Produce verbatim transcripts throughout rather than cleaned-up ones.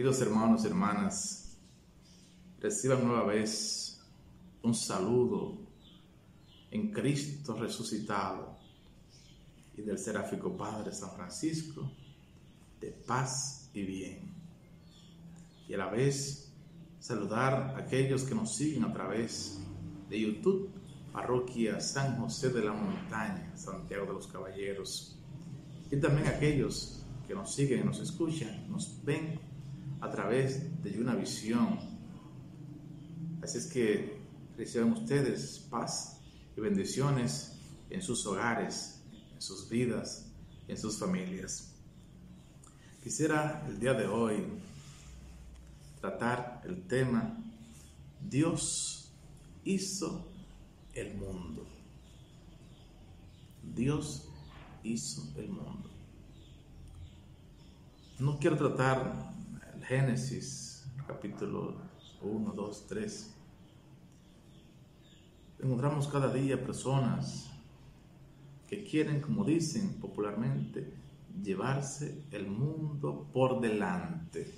Queridos hermanos y hermanas, reciban nueva vez un saludo en Cristo resucitado y del seráfico Padre San Francisco, de paz y bien. Y a la vez saludar a aquellos que nos siguen a través de YouTube, Parroquia San José de la Montaña, Santiago de los Caballeros, y también a aquellos que nos siguen, nos escuchan, nos ven a través de una visión. Así es que reciban ustedes paz y bendiciones en sus hogares, en sus vidas, en sus familias. Quisiera el día de hoy tratar el tema: Dios hizo el mundo. Dios hizo el mundo. No quiero tratar el Génesis, capítulo uno, dos, tres. Encontramos cada día personas que quieren, como dicen popularmente, llevarse el mundo por delante.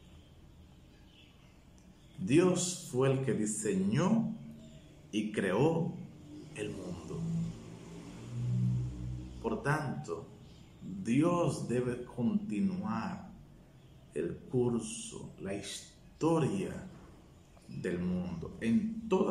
Dios fue el que diseñó y creó el mundo. Por tanto, Dios debe continuar el curso, la historia del mundo en todas